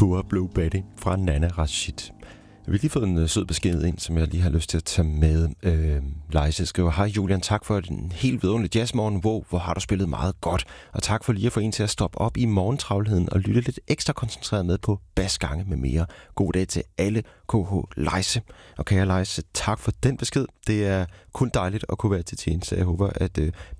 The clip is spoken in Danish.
Poor Blue Betty fra Nana Rashid. Jeg har lige fået en sød besked ind, som jeg lige har lyst til at tage med. Leise skriver, hej Julian, tak for en helt vidunderlig jazzmorgen. Wow, hvor har du spillet meget godt. Og tak for lige at få en til at stoppe op i morgentravlheden og lytte lidt ekstra koncentreret med på basgange med mere. God dag til alle, KH Leise. Og kære Leise, tak for den besked. Det er kun dejligt at kunne være til tjeneste. Jeg håber, at